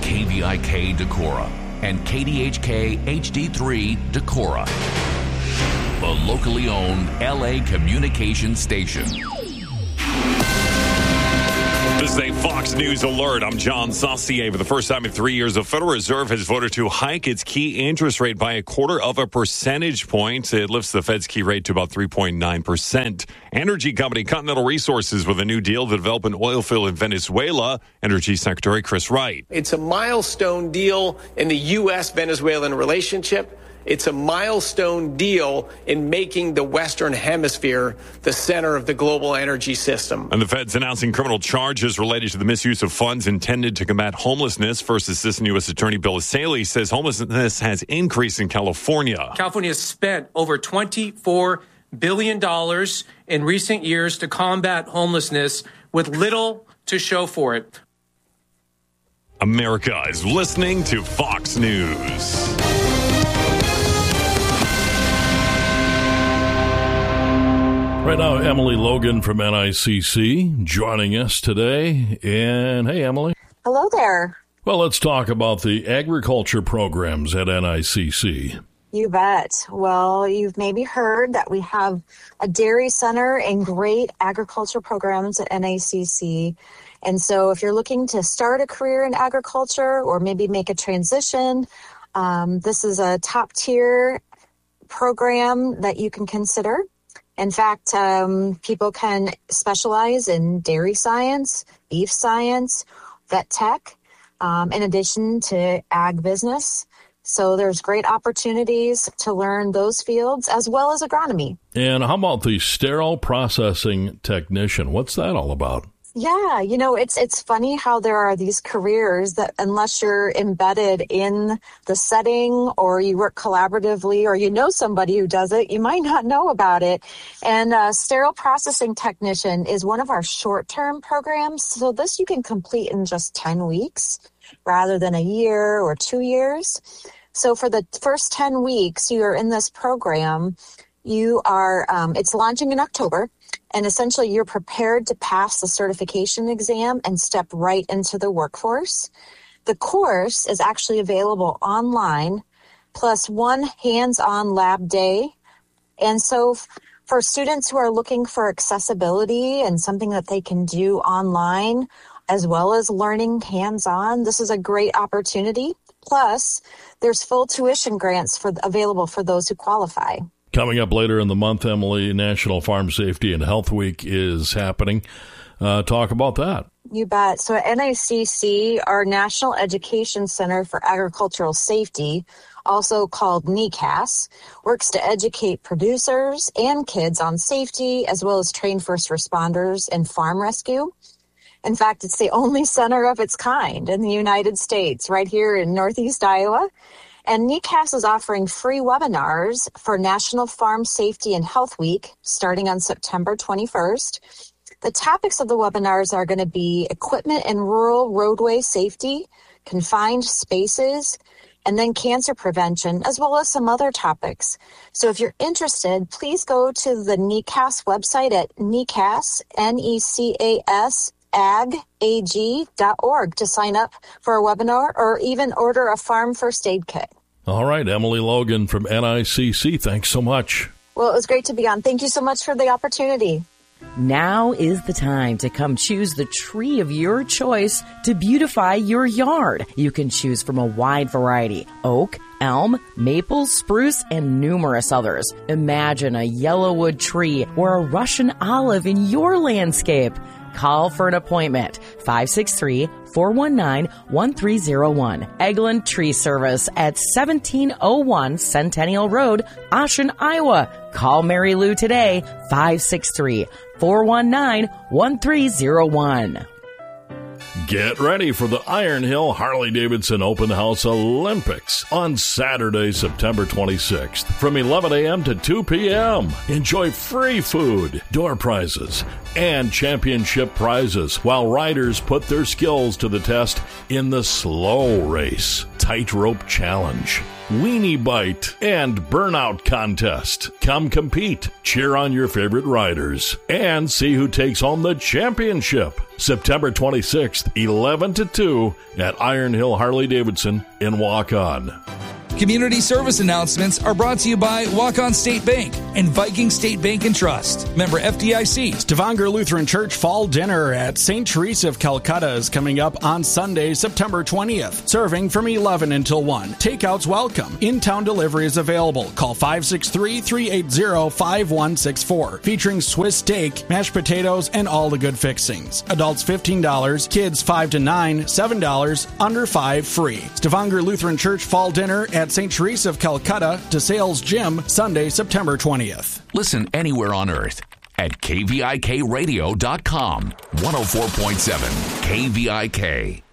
KVIK Decorah and KDHK HD3 Decorah, the locally owned LA communications station. This is a Fox News alert. I'm John Saucier. For the first time in 3 years, the Federal Reserve has voted to hike its key interest rate by 0.25 percentage point. It lifts the Fed's key rate to about 3.9%. Energy company Continental Resources with a new deal to develop an oil field in Venezuela. Energy Secretary Chris Wright. It's a milestone deal in the U.S.-Venezuelan relationship. It's a milestone deal in making the Western Hemisphere the center of the global energy system. And the Fed's announcing criminal charges related to the misuse of funds intended to combat homelessness. First Assistant U.S. Attorney Bill Asaley says homelessness has increased in California. California has spent over $24 billion in recent years to combat homelessness with little to show for it. America is listening to Fox News. Right now, Emily Logan from NICC joining us today. And hey, Emily. Hello there. Well, let's talk about the agriculture programs at NICC. You bet. Well, you've maybe heard that we have a dairy center and great agriculture programs at NICC. And so if you're looking to start a career in agriculture or maybe make a transition, this is a top tier program that you can consider. In fact, people can specialize in dairy science, beef science, vet tech, in addition to ag business. So there's great opportunities to learn those fields as well as agronomy. And how about the sterile processing technician? What's that all about? Yeah, it's funny how there are these careers that unless you're embedded in the setting or you work collaboratively or you know somebody who does it, you might not know about it. And sterile processing technician is one of our short-term programs. So this you can complete in just 10 weeks rather than a year or 2 years. So for the first 10 weeks you are in this program, you are it's launching in October. And essentially, you're prepared to pass the certification exam and step right into the workforce. The course is actually available online, plus one hands-on lab day. And so for students who are looking for accessibility and something that they can do online, as well as learning hands-on, this is a great opportunity. Plus, there's full tuition grants available for those who qualify. Coming up later in the month, Emily, National Farm Safety and Health Week is happening. Talk about that. You bet. So at NICC, our National Education Center for Agricultural Safety, also called NECAS, works to educate producers and kids on safety, as well as train first responders in farm rescue. In fact, it's the only center of its kind in the United States, right here in Northeast Iowa. And NECAS is offering free webinars for National Farm Safety and Health Week starting on September 21st. The topics of the webinars are going to be equipment and rural roadway safety, confined spaces, and then cancer prevention, as well as some other topics. So if you're interested, please go to the NECAS website at NECAS, NECAS, ag.org to sign up for a webinar or even order a farm first aid kit. All right, Emily Logan from NICC, thanks so much. Well, it was great to be on. Thank you so much for the opportunity. Now is the time to come choose the tree of your choice to beautify your yard. You can choose from a wide variety: oak, elm, maple, spruce, and numerous others. Imagine a yellowwood tree or a Russian olive in your landscape. Call for an appointment, 563-419-1301. Eglin Tree Service at 1701 Centennial Road, Ocean, Iowa. Call Mary Lou today, 563-419-1301. Get ready for the Iron Hill Harley-Davidson Open House Olympics on Saturday, September 26th from 11 a.m. to 2 p.m. Enjoy free food, door prizes, and championship prizes while riders put their skills to the test in the slow race. Tightrope Challenge, Weenie Bite, and Burnout Contest. Come compete, cheer on your favorite riders, and see who takes home the championship. September 26th, 11 to 2 at Iron Hill Harley-Davidson in Waukon. Community service announcements are brought to you by Waukon State Bank and Viking State Bank and Trust. Member FDIC. Stavanger Lutheran Church Fall Dinner at St. Teresa of Calcutta is coming up on Sunday, September 20th. Serving from 11 until 1. Takeouts welcome. In-town delivery is available. Call 563-380-5164. Featuring Swiss steak, mashed potatoes, and all the good fixings. Adults $15, kids 5 to 9, $7, under 5 free. Stavanger Lutheran Church Fall Dinner at St. Teresa of Calcutta, DeSales Gym, Sunday, September 20th. Listen anywhere on earth at kvikradio.com. 104.7 KVIK.